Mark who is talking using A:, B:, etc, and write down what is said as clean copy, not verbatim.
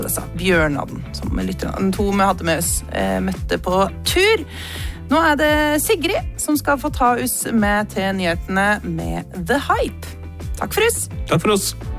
A: altså Bjørnaden, som lytterne to vi hadde med oss, møtte på tur. Nå det Sigrid som skal få ta oss med til nyhetene med The Hype. Takk for oss.
B: Takk for oss.